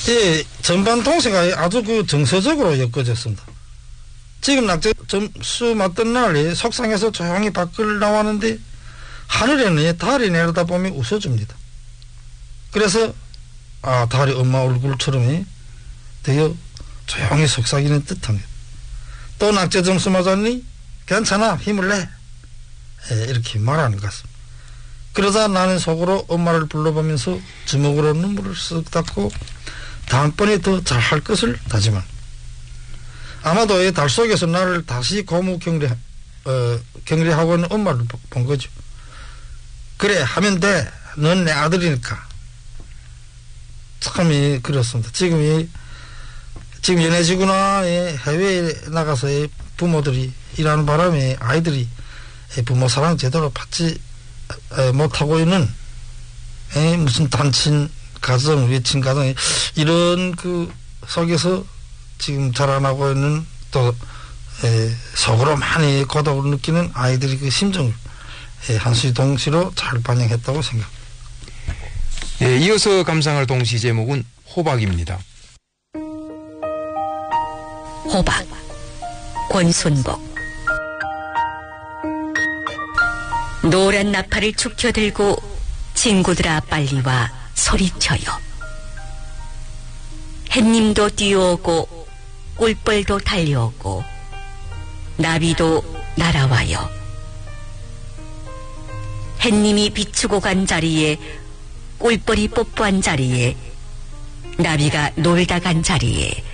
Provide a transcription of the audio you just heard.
예, 전반 동세가 아주 그 정서적으로 엮어졌습니다. 지금 낙제 점수 맞던 날 속상해서 조용히 밖을 나왔는데 하늘에는 달이 내려다보면 웃어줍니다. 그래서 달이 엄마 얼굴처럼 되어 조용히 속삭이는 듯합니다. 또 낙제 점수 맞았니? 괜찮아, 힘을 내. 이렇게 말하는 것 같습니다. 그러자 나는 속으로 엄마를 불러보면서 주먹으로 눈물을 쓱 닦고 다음번에 더 잘할 것을 다짐한. 아마도 이 달 속에서 나를 다시 고무 경례하고 있는 엄마를 본 거죠. 그래, 하면 돼. 넌 내 아들이니까. 참 그렇습니다. 지금 연해지거나 해외에 나가서 부모들이 일하는 바람에 아이들이 부모 사랑 제대로 받지 못하고 있는 무슨 단친 가정, 외친 가정 이런 그 속에서 지금 자라나고 있는 또 속으로 많이 고독을 느끼는 아이들의 그 심정을 한수의 동시로 잘 반영했다고 생각합니다. 예, 이어서 감상할 동시 제목은 호박입니다. 호박, 권순복. 노란 나팔을 축혀들고 친구들아 빨리 와 소리쳐요. 햇님도 뛰어오고 꿀벌도 달려오고 나비도 날아와요. 햇님이 비추고 간 자리에 꿀벌이 뽀뽀한 자리에 나비가 놀다 간 자리에